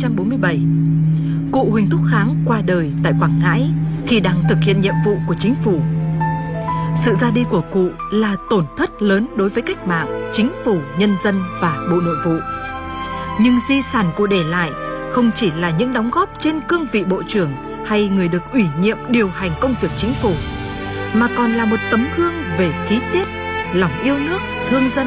1947, cụ Huỳnh Thúc Kháng qua đời tại Quảng Ngãi khi đang thực hiện nhiệm vụ của chính phủ. Sự ra đi của cụ là tổn thất lớn đối với cách mạng, chính phủ, nhân dân và Bộ Nội vụ. Nhưng di sản cụ để lại không chỉ là những đóng góp trên cương vị bộ trưởng hay người được ủy nhiệm điều hành công việc chính phủ, mà còn là một tấm gương về khí tiết, lòng yêu nước, thương dân